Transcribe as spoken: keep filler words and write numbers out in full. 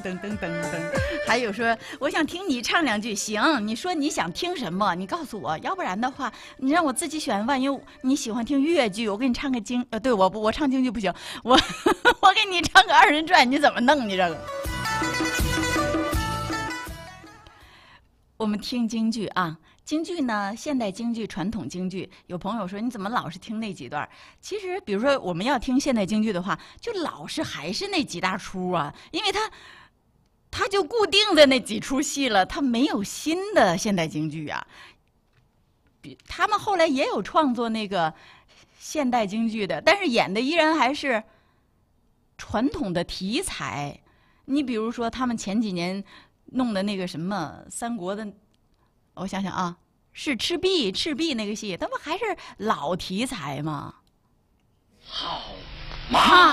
噔噔噔噔。还有说，我想听你唱两句，行？你说你想听什么？你告诉我，要不然的话，你让我自己选。万一你喜欢听越剧，我给你唱个京，呃，对我不，我唱京剧不行，我我给你唱个二人转，你怎么弄？你这个？我们听京剧啊。京剧呢，现代京剧、传统京剧，有朋友说你怎么老是听那几段？其实，比如说我们要听现代京剧的话，就老是还是那几大出啊，因为它它就固定在那几出戏了，它没有新的现代京剧啊。比他们后来也有创作那个现代京剧的，但是演的依然还是传统的题材。你比如说，他们前几年弄的那个什么三国的。我想想啊，是赤壁，赤壁那个戏，他不还是老题材吗？ 好嘛！